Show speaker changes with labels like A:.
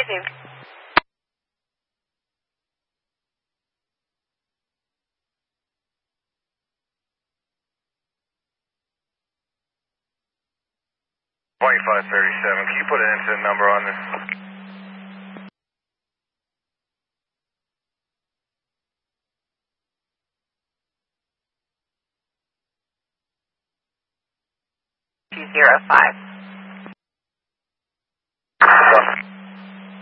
A: received.
B: $25.37. Can you put an incident number on this?
A: $205.